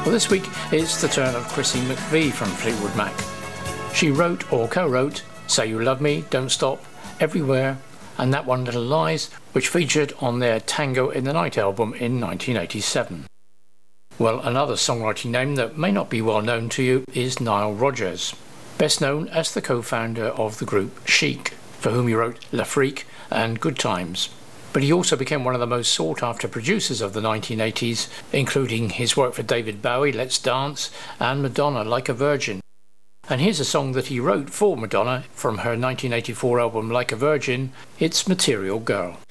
Well, this week it's the turn of Chrissie McVie from Fleetwood Mac. She wrote or co-wrote Say You Love Me, Don't Stop, Everywhere, and That One Little Lies, which featured on their Tango in the Night album in 1987. Well, another songwriting name that may not be well known to you is Nile Rodgers, best known as the co-founder of the group Chic, for whom he wrote La Freak and Good Times. But he also became one of the most sought-after producers of the 1980s, including his work for David Bowie, Let's Dance, and Madonna, Like a Virgin. And here's a song that he wrote for Madonna from her 1984 album Like a Virgin. It's Material Girl.